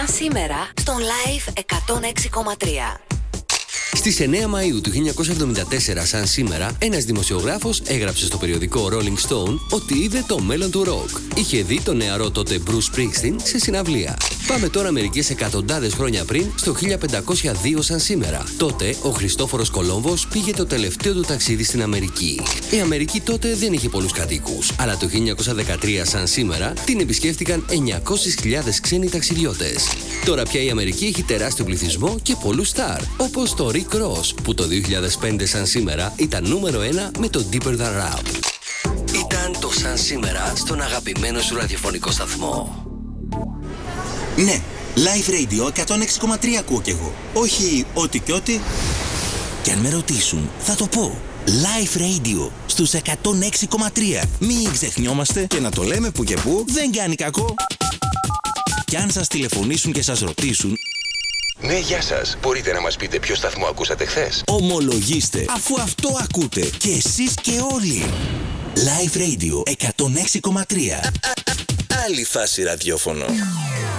σαν σήμερα στον Live 106,3. Στις 9 Μαΐου του 1974, σαν σήμερα, ένας δημοσιογράφος έγραψε στο περιοδικό Rolling Stone ότι είδε το μέλλον του ροκ. Είχε δει τον νεαρό τότε Bruce Springsteen σε συναυλία. Πάμε τώρα μερικές εκατοντάδες χρόνια πριν, στο 1502 σαν σήμερα. Τότε, ο Χριστόφορος Κολόμβος πήγε το τελευταίο του ταξίδι στην Αμερική. Η Αμερική τότε δεν είχε πολλούς κατοίκους, αλλά το 1913 σαν σήμερα την επισκέφτηκαν 900.000 ξένοι ταξιδιώτες. Τώρα πια η Αμερική έχει τεράστιο πληθυσμό και πολλούς στάρ, όπως το Rick Ross, που το 2005 σαν σήμερα ήταν νούμερο 1 με το Deeper Than Rap. Ήταν το σαν σήμερα στον αγαπημένο σου ραδιοφωνικό σταθμό. Ναι, Live Radio 106,3 ακούω κι εγώ. Όχι ό,τι κι ό,τι. Κι αν με ρωτήσουν, θα το πω. Live Radio στους 106,3. Μην ξεχνιόμαστε και να το λέμε που και που δεν κάνει κακό. Κι αν σας τηλεφωνήσουν και σας ρωτήσουν... Ναι, γεια σας. Μπορείτε να μας πείτε ποιο σταθμό ακούσατε χθες? Ομολογήστε, αφού αυτό ακούτε και εσείς και όλοι. Live Radio 106,3. Άλλη φάση ραδιόφωνο.